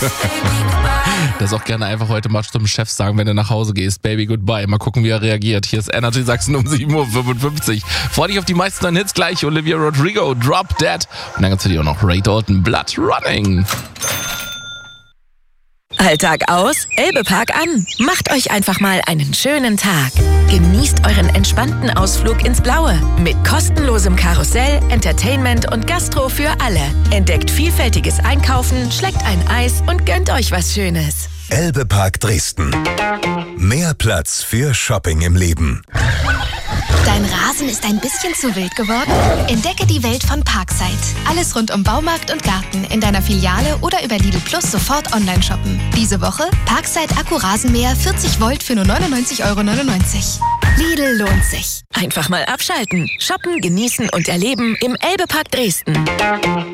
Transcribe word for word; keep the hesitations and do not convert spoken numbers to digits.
Das auch gerne einfach heute mal zum Chef sagen, wenn du nach Hause gehst. Baby, goodbye. Mal gucken, wie er reagiert. Hier ist Energy Sachsen um sieben Uhr fünfundfünfzig. Freu dich auf die meisten neuen Hits gleich. Olivia Rodrigo, Drop Dead. Und dann gibt's für dich auch noch Ray Dalton, Blood Running. Alltag aus, Elbepark an. Macht euch einfach mal einen schönen Tag. Genießt euren entspannten Ausflug ins Blaue. Mit kostenlosem Karussell, Entertainment und Gastro für alle. Entdeckt vielfältiges Einkaufen, schleckt ein Eis und gönnt euch was Schönes. Elbepark Dresden. Mehr Platz für Shopping im Leben. Dein Rasen ist ein bisschen zu wild geworden? Entdecke die Welt von Parkside. Alles rund um Baumarkt und Garten in deiner Filiale oder über Lidl Plus sofort online shoppen. Diese Woche Parkside Akku-Rasenmäher vierzig Volt für nur neunundneunzig Euro neunundneunzig. Lidl lohnt sich. Einfach mal abschalten, shoppen, genießen und erleben im Elbepark Dresden.